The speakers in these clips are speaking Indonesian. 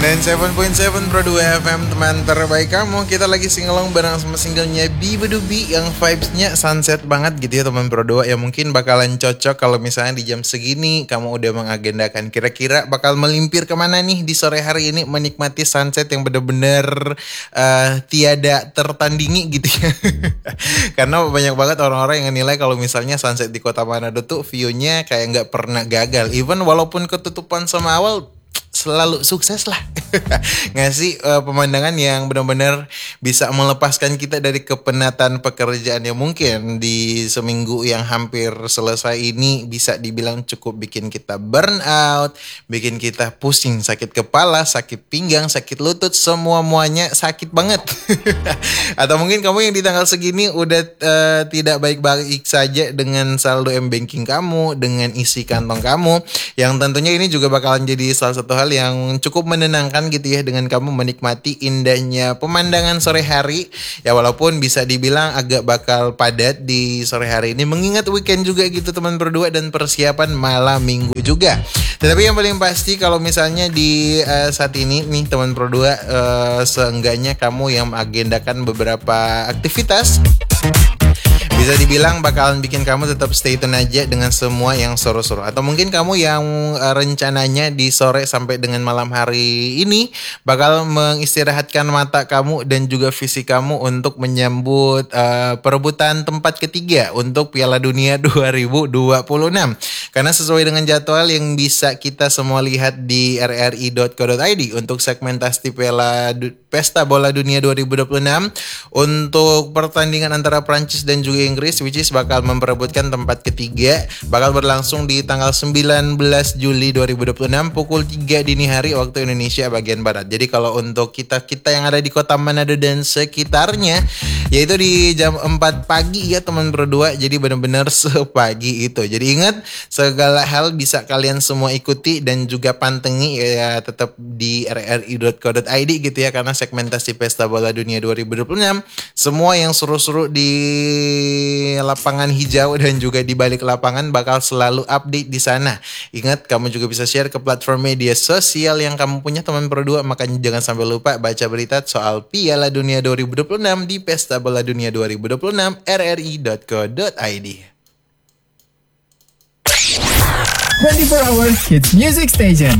97 Pro 2 FM, teman terbaik kamu. Kita lagi singelong bareng sama singlenya Bibadubi yang vibes-nya sunset banget gitu ya teman Pro 2. Ya mungkin bakalan cocok kalau misalnya di jam segini kamu udah mengagendakan kira-kira bakal melimpir kemana nih di sore hari ini menikmati sunset yang bener-bener tiada tertandingi gitu ya. Karena banyak banget orang-orang yang nilai kalau misalnya sunset di Kota Manado tuh view-nya kayak nggak pernah gagal. Even walaupun ketutupan sama awal selalu sukses lah. Ngasih pemandangan yang benar-benar bisa melepaskan kita dari kepenatan pekerjaan yang mungkin di seminggu yang hampir selesai ini bisa dibilang cukup bikin kita burn out, bikin kita pusing, sakit kepala, sakit pinggang, sakit lutut, semuanya sakit banget. Atau mungkin kamu yang di tanggal segini udah tidak baik-baik saja dengan saldo m-banking kamu, dengan isi kantong kamu, yang tentunya ini juga bakalan jadi salah satu hal yang cukup menenangkan gitu ya dengan kamu menikmati indahnya pemandangan sore hari. Ya walaupun bisa dibilang agak bakal padat di sore hari ini mengingat weekend juga gitu teman berdua dan persiapan malam minggu juga. Tetapi yang paling pasti kalau misalnya di saat ini nih teman berdua seenggaknya kamu yang mengagendakan beberapa aktivitas, bisa dibilang bakalan bikin kamu tetap stay tune aja dengan semua yang seru-seru. Atau mungkin kamu yang rencananya di sore sampai dengan malam hari ini bakal mengistirahatkan mata kamu dan juga fisik kamu untuk menyambut perebutan tempat ketiga untuk Piala Dunia 2026. Karena sesuai dengan jadwal yang bisa kita semua lihat di rri.co.id untuk segmentasi Pesta Bola Dunia 2026 untuk pertandingan antara Prancis dan juga Inggris, which is bakal memperebutkan tempat ketiga, bakal berlangsung di tanggal 19 Juli 2026 pukul 3 dini hari waktu Indonesia bagian Barat. Jadi kalau untuk kita yang ada di Kota Manado dan sekitarnya, yaitu di jam 4 pagi ya teman berdua. Jadi benar-benar sepagi itu. Jadi ingat, segala hal bisa kalian semua ikuti dan juga pantengi ya tetap di rri.co.id gitu ya, karena segmentasi Pesta Bola Dunia 2026 semua yang seru-seru di lapangan hijau dan juga di balik lapangan bakal selalu update di sana. Ingat, kamu juga bisa share ke platform media sosial yang kamu punya teman berdua. Makanya jangan sampai lupa baca berita soal Piala Dunia 2026 di Pesta Bola Dunia 2026 rri.co.id. 24 Hour Kids Music Station.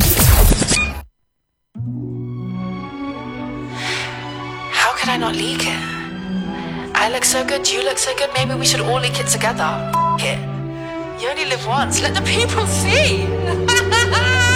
How could I not leak it? I look so good, you look so good, maybe we should all leak it together. It. You only live once, let the people see.